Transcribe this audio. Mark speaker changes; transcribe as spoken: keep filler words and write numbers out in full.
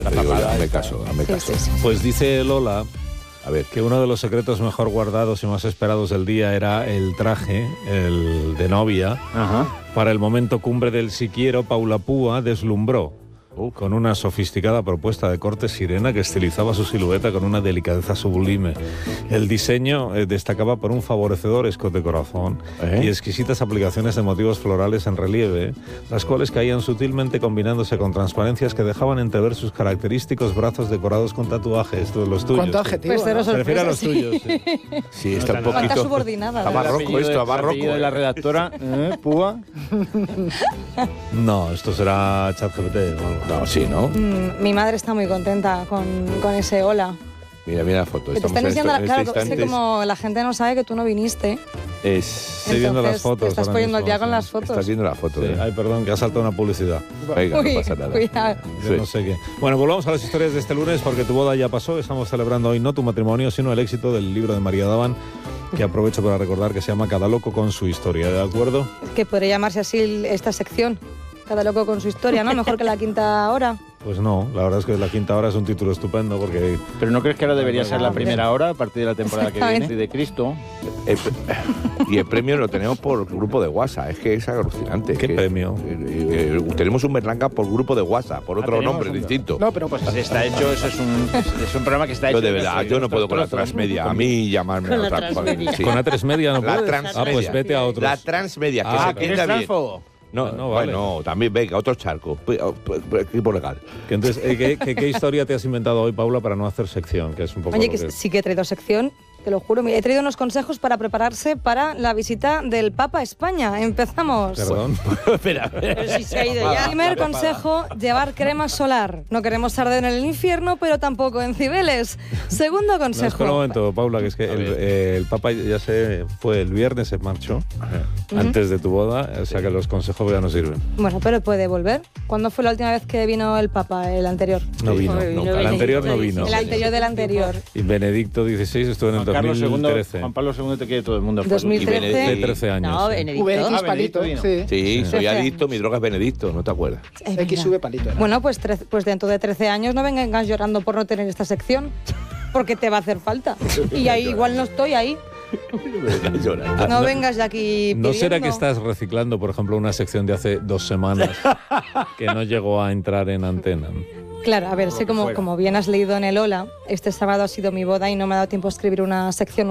Speaker 1: Hazme caso, hazme
Speaker 2: Sí,
Speaker 1: caso.
Speaker 2: sí, sí.
Speaker 3: Pues dice Lola
Speaker 1: A ver,
Speaker 3: que uno de los secretos mejor guardados y más esperados del día era el traje, el de novia.
Speaker 4: Ajá.
Speaker 3: Para el momento cumbre del Si Quiero, Paula Púa deslumbró con una sofisticada propuesta de corte sirena que estilizaba su silueta con una delicadeza sublime. El diseño eh, destacaba por un favorecedor escote corazón
Speaker 1: ¿Eh?
Speaker 3: y exquisitas aplicaciones de motivos florales en relieve, las cuales caían sutilmente combinándose con transparencias que dejaban entrever sus característicos brazos decorados con tatuajes, todos los tuyos.
Speaker 5: ¿Cuánto
Speaker 3: sí.
Speaker 5: adjetivo?
Speaker 2: Pues cero
Speaker 5: ¿no?
Speaker 3: Se refiere a los
Speaker 2: sorpresa,
Speaker 3: tuyos, sí.
Speaker 1: sí, está un
Speaker 4: No,
Speaker 2: Falta
Speaker 1: poquito...
Speaker 2: subordinada.
Speaker 1: Está
Speaker 2: ¿verdad?
Speaker 1: barroco esto, está barroco.
Speaker 4: de la redactora, ¿eh? Púa.
Speaker 3: No, esto será ChatGPT o algo.
Speaker 1: No, sí, ¿no?
Speaker 2: Mm, mi madre está muy contenta con, con ese hola.
Speaker 1: Mira, mira la foto.
Speaker 2: Que te
Speaker 1: Estamos
Speaker 2: están
Speaker 1: en
Speaker 2: enseñando,
Speaker 1: este-
Speaker 2: la-
Speaker 1: en
Speaker 2: claro,
Speaker 1: este
Speaker 2: es que
Speaker 1: instante
Speaker 2: como la gente no sabe que tú no viniste,
Speaker 1: es...
Speaker 3: Estoy viendo las
Speaker 2: entonces
Speaker 3: fotos
Speaker 2: te estás
Speaker 3: ahora
Speaker 2: poniendo al
Speaker 3: mismo,
Speaker 2: día con
Speaker 3: sí.
Speaker 2: las fotos.
Speaker 1: Estás viendo la foto,
Speaker 3: Sí,
Speaker 1: ¿eh?
Speaker 3: ay, perdón, que ha saltado una publicidad.
Speaker 1: Venga,
Speaker 2: Uy,
Speaker 1: no pasa nada.
Speaker 2: cuidado.
Speaker 3: Yo
Speaker 1: Sí.
Speaker 3: no sé qué. Bueno, volvamos a las historias de este lunes porque tu boda ya pasó. Estamos celebrando hoy no tu matrimonio, sino el éxito del libro de María Daván, que aprovecho para recordar que se llama Cada loco con su historia, ¿de acuerdo?
Speaker 2: Que podría llamarse así esta sección. Cada loco con su historia, ¿no? Mejor que la quinta hora.
Speaker 3: Pues no, la verdad es que la quinta hora es un título estupendo porque...
Speaker 4: Pero ¿no crees que ahora debería ser la
Speaker 2: Hombre.
Speaker 4: primera hora a partir de la temporada que viene? Y de Cristo.
Speaker 1: El pre- y el premio lo tenemos por grupo de WhatsApp. Es que es alucinante.
Speaker 3: ¿Qué
Speaker 1: Es que,
Speaker 3: premio?
Speaker 1: eh, eh, tenemos un Berlanga por grupo de WhatsApp, por otro
Speaker 4: tenemos
Speaker 1: nombre
Speaker 4: un-
Speaker 1: distinto.
Speaker 5: No, pero pues
Speaker 4: Pues está hecho, eso es un, es un programa que está hecho.
Speaker 1: Yo de verdad, yo no puedo con la
Speaker 4: trozos.
Speaker 1: transmedia. A mí llamarme
Speaker 6: Con
Speaker 1: a
Speaker 6: la
Speaker 1: otra
Speaker 6: transmedia.
Speaker 1: sí.
Speaker 3: Con A tres Media no
Speaker 1: La
Speaker 3: puedes.
Speaker 1: transmedia.
Speaker 3: Ah, pues vete a otros.
Speaker 1: La transmedia, que
Speaker 3: Ah,
Speaker 1: se
Speaker 4: ¿Eres
Speaker 1: entienda bien.
Speaker 4: transfobo?
Speaker 1: No,
Speaker 3: No,
Speaker 1: no,
Speaker 3: vale.
Speaker 1: bueno, también venga, otro charco. P- p- p- Equipo legal.
Speaker 3: Que entonces, eh, ¿qué, qué, qué historia te has inventado hoy, Paula, para no hacer sección? Que es un poco
Speaker 2: Oye,
Speaker 3: lo
Speaker 2: que
Speaker 3: que-
Speaker 2: sí que he traído sección, te lo juro. Mira, he traído unos consejos para prepararse para la visita del Papa a España. Empezamos.
Speaker 3: Perdón.
Speaker 1: Espera,
Speaker 6: Pero si se ha ido ya.
Speaker 2: Primer consejo, llevar crema solar. No queremos arder en el infierno, pero tampoco en Cibeles. Segundo
Speaker 3: No,
Speaker 2: consejo.
Speaker 3: espera un momento, Paula, que es que
Speaker 1: A
Speaker 3: el,
Speaker 1: ver.
Speaker 3: eh, el Papa ya se fue el viernes, se marchó antes de tu boda, o sea que los consejos ya no sirven.
Speaker 2: Bueno, pero puede volver. ¿Cuándo fue la última vez que vino el Papa, el anterior?
Speaker 3: No vino,
Speaker 6: Joder,
Speaker 3: no,
Speaker 6: vino
Speaker 3: el anterior no
Speaker 6: Benedicto
Speaker 3: vino.
Speaker 2: El anterior del anterior.
Speaker 3: Y Benedicto dieciséis estuvo en el
Speaker 4: Juan Carlos
Speaker 3: dos mil
Speaker 4: segundo,
Speaker 3: trece.
Speaker 4: Juan Pablo segundo te quiere todo el mundo.
Speaker 2: dos mil
Speaker 1: Y
Speaker 2: trece.
Speaker 1: Benedicto.
Speaker 3: De trece años.
Speaker 6: No,
Speaker 3: sí.
Speaker 6: Benedicto.
Speaker 5: V X
Speaker 4: Ah,
Speaker 5: palito,
Speaker 4: Benedicto
Speaker 5: sí.
Speaker 1: Sí, soy
Speaker 2: trece
Speaker 1: adicto, mi droga es Benedicto, ¿no te acuerdas?
Speaker 2: Es
Speaker 5: X
Speaker 2: verdad.
Speaker 5: V palito. era.
Speaker 2: Bueno, pues, tre- pues dentro de trece años no vengas llorando por no tener esta sección, porque te va a hacer falta. Y ahí igual no estoy ahí.
Speaker 1: Llora.
Speaker 2: No vengas ya aquí
Speaker 3: ¿No será
Speaker 2: pidiendo.
Speaker 3: que estás reciclando, por ejemplo, una sección de hace dos semanas que no llegó a entrar en antena?
Speaker 2: Claro, a ver, sé como,
Speaker 4: fuera.
Speaker 2: como bien has leído en el Hola, este sábado ha sido mi boda y no me ha dado tiempo a escribir una sección